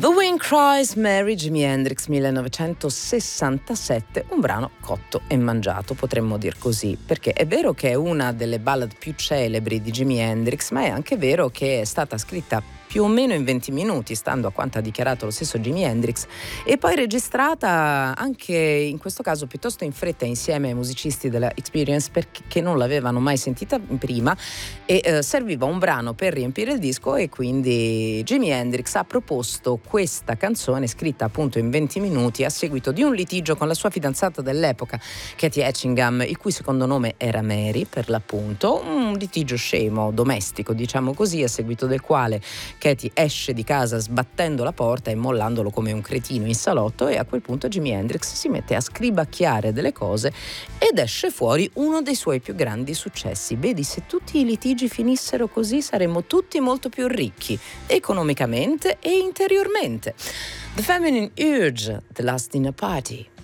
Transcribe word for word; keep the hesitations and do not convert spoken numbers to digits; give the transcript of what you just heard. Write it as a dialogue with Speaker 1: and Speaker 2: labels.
Speaker 1: The Wind Cries Mary, Jimi Hendrix, millenovecentosessantasette, un brano cotto e mangiato, potremmo dir così, perché è vero che è una delle ballad più celebri di Jimi Hendrix, ma è anche vero che è stata scritta più o meno in venti minuti, stando a quanto ha dichiarato lo stesso Jimi Hendrix, e poi registrata anche in questo caso piuttosto in fretta insieme ai musicisti della Experience, perché non l'avevano mai sentita prima e eh, serviva un brano per riempire il disco, e quindi Jimi Hendrix ha proposto questa canzone scritta appunto in venti minuti a seguito di un litigio con la sua fidanzata dell'epoca, Katie Etchingham, il cui secondo nome era Mary per l'appunto, un litigio scemo, domestico diciamo così, a seguito del quale Katie esce di casa sbattendo la porta e mollandolo come un cretino in salotto, e a quel punto Jimi Hendrix si mette a scribacchiare delle cose ed esce fuori uno dei suoi più grandi successi. Vedi, se tutti i litigi finissero così saremmo tutti molto più ricchi, economicamente e interiormente. The Feminine Urge, The Last Dinner Party.